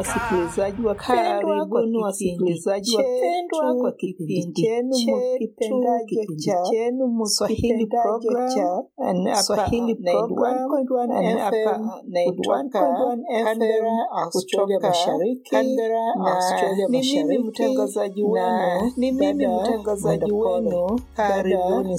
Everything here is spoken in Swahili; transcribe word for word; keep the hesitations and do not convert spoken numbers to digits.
Wasikilizaji karibuni, wasikilizaji wapendwa kwa kipindi chenu mkipendacho cha Swahili program Swahili program hapa Canberra, Australia Mashariki, na ni mimi mtangazaji wenu, ni mimi mtangazaji wenu. Karibuni